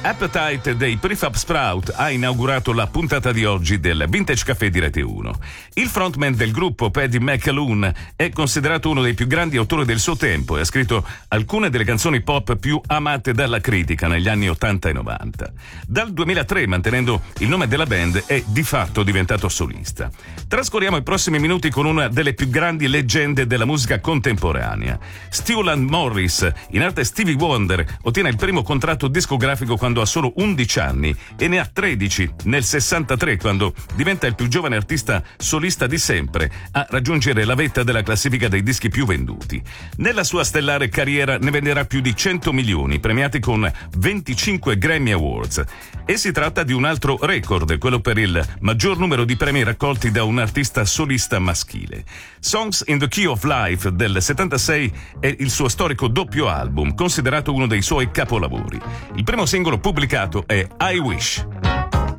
Appetite dei Prefab Sprout ha inaugurato la puntata di oggi del Vintage Café di Rete 1. Il frontman del gruppo, Paddy McAloon, è considerato uno dei più grandi autori del suo tempo e ha scritto alcune delle canzoni pop più amate dalla critica negli anni 80 e 90. Dal 2003, mantenendo il nome della band, è di fatto diventato solista. Trascorriamo i prossimi minuti con una delle più grandi leggende della musica contemporanea. Stewland Morris, in arte Stevie Wonder, ottiene il primo contratto discografico quando ha solo 11 anni e ne ha 13 nel 63, quando diventa il più giovane artista solista di sempre a raggiungere la vetta della classifica dei dischi più venduti. Nella sua stellare carriera ne venderà più di 100 milioni, premiati con 25 Grammy Awards. E si tratta di un altro record, quello per il maggior numero di premi raccolti da un artista solista maschile. Songs in the Key of Life del 76 è il suo storico doppio album, considerato uno dei suoi capolavori. Il primo singolo pubblicato è I Wish.